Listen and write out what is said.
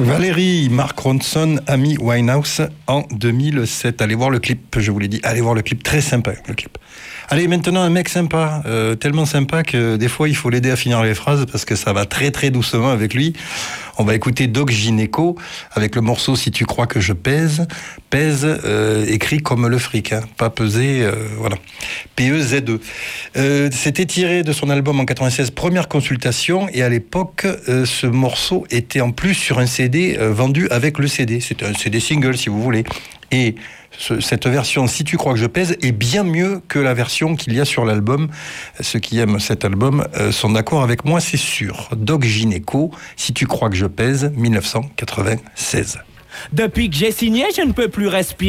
Valérie, Mark Ronson, Amy Winehouse en 2007. Allez voir le clip, je vous l'ai dit. Allez voir le clip, très sympa le clip. Allez, maintenant un mec sympa, tellement sympa que des fois il faut l'aider à finir les phrases parce que ça va très très doucement avec lui. On va écouter Doc Gynéco avec le morceau Si tu crois que je pèse. Pèse, écrit comme le fric, hein, pas peser, voilà. P-E-Z-E. C'était tiré de son album en 96, Première Consultation, et à l'époque, ce morceau était en plus sur un CD vendu avec le CD. C'était un CD single, si vous voulez. Et cette version, Si tu crois que je pèse, est bien mieux que la version qu'il y a sur l'album. Ceux qui aiment cet album sont d'accord avec moi, c'est sûr. Doc Gynéco, Si tu crois que je pèse, 1996. Depuis que j'ai signé, je ne peux plus respirer.